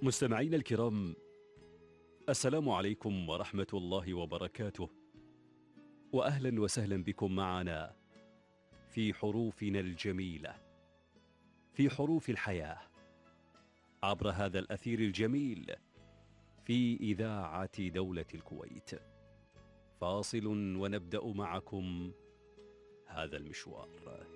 مستمعينا الكرام، السلام عليكم ورحمة الله وبركاته، وأهلا وسهلا بكم معنا في حروفنا الجميلة، في حروف الحياة، عبر هذا الأثير الجميل في إذاعة دولة الكويت. فاصل ونبدأ معكم هذا المشوار.